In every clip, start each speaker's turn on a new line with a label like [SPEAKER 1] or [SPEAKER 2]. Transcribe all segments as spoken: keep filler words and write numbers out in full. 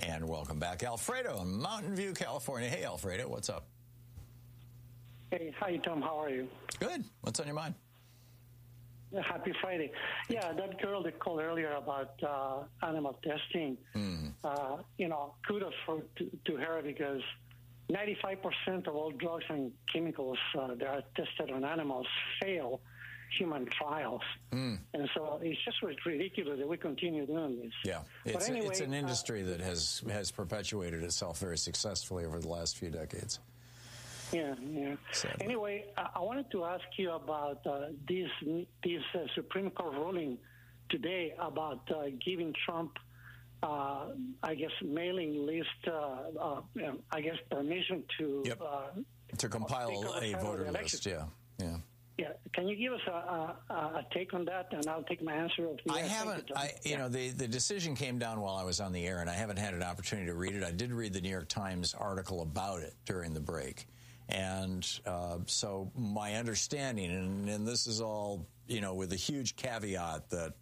[SPEAKER 1] And welcome back, Alfredo in Mountain View, California. Hey, Alfredo, what's up?
[SPEAKER 2] Hey, hi, Tom. How are you?
[SPEAKER 1] Good. What's on your mind?
[SPEAKER 2] Happy Friday. Yeah, that girl that called earlier about uh, animal testing, mm. uh, you know, kudos for, to, to her, because ninety-five percent of all drugs and chemicals uh, that are tested on animals fail human trials. Mm. And so it's just ridiculous that we continue doing this.
[SPEAKER 1] Yeah, it's,
[SPEAKER 2] anyway,
[SPEAKER 1] it's an industry
[SPEAKER 2] uh,
[SPEAKER 1] that has, has perpetuated itself very successfully over the last few decades.
[SPEAKER 2] Yeah, yeah. Sadly. Anyway, I, I wanted to ask you about uh, this, this uh, Supreme Court ruling today about uh, giving Trump, uh, I guess, mailing list, uh, uh, I guess, permission to...
[SPEAKER 1] Yep.
[SPEAKER 2] Uh,
[SPEAKER 1] to compile a voter list, yeah, yeah.
[SPEAKER 2] Yeah, can you give us a, a, a take on that, and I'll take my answer. Of
[SPEAKER 1] I haven't, I, you yeah. know, the, the decision came down while I was on the air, and I haven't had an opportunity to read it. I did read the New York Times article about it during the break. And uh, so my understanding, and, and this is all, you know, with a huge caveat that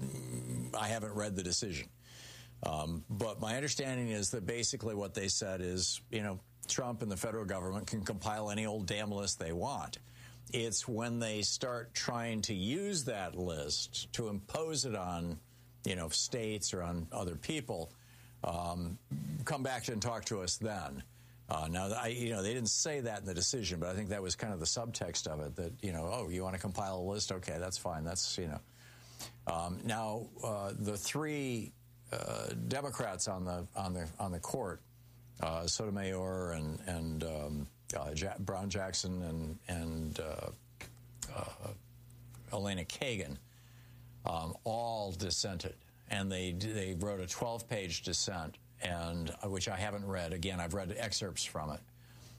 [SPEAKER 1] I haven't read the decision. Um, but my understanding is that basically what they said is, you know, Trump and the federal government can compile any old damn list they want. It's when they start trying to use that list to impose it on, you know, states or on other people, um, come back and talk to us then. Uh, now, I, you know, they didn't say that in the decision, but I think that was kind of the subtext of it, that, you know, oh, you want to compile a list? Okay, that's fine. That's, you know. Um, now, uh, the three uh, Democrats on the on the on the court, uh, Sotomayor and and um, uh, ja Brown Jackson and and uh, uh, Elena Kagan, um, all dissented, and they they wrote a twelve page dissent, and uh, which I haven't read. Again, I've read excerpts from it,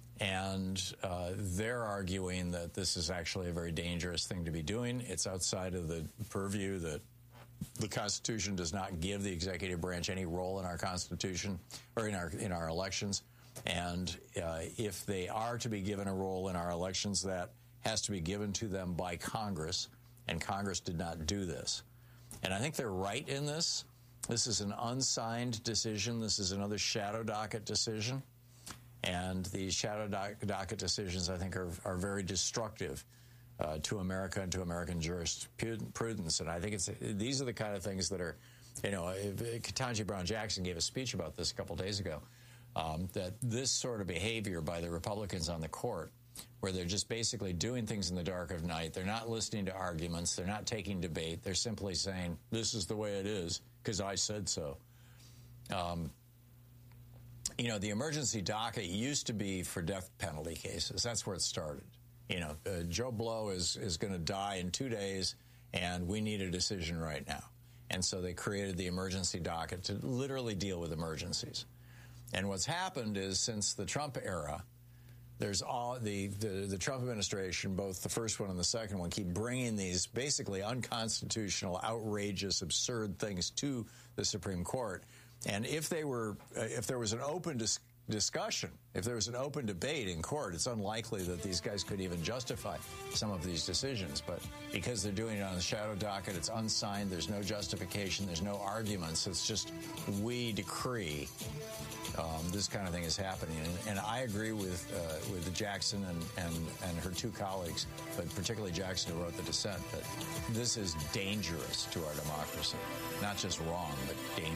[SPEAKER 1] and uh, they're arguing that this is actually a very dangerous thing to be doing. It's outside of the purview that the Constitution does not give the executive branch any role in our Constitution or in our in our elections. And uh, if they are to be given a role in our elections, that has to be given to them by Congress, and Congress did not do this. And I think they're right in this. This is an unsigned decision. This is another shadow docket decision. And these shadow doc docket decisions, I think, are, are very destructive uh, to America and to American jurisprudence. And I think it's these are the kind of things that are, you know, Ketanji Brown Jackson gave a speech about this a couple days ago, um, that this sort of behavior by the Republicans on the court, where they're just basically doing things in the dark of night, they're not listening to arguments, they're not taking debate, they're simply saying, this is the way it is, because I said so. Um, you know, the emergency docket used to be for death penalty cases. That's where it started. You know, uh, Joe Blow is, is going to die in two days, and we need a decision right now. And so they created the emergency docket to literally deal with emergencies. And what's happened is, since the Trump era, there's all the, the, the Trump administration, both the first one and the second one, keep bringing these basically unconstitutional, outrageous, absurd things to the Supreme Court. And if they were, uh, if there was an open dis discussion, if there was an open debate in court, it's unlikely that these guys could even justify some of these decisions. But because they're doing it on the shadow docket, it's unsigned, there's no justification, there's no arguments. It's just, we decree um, this kind of thing is happening. And, and I agree with uh, with Jackson and, and, and her two colleagues, but particularly Jackson, who wrote the dissent, that this is dangerous to our democracy. Not just wrong, but dangerous.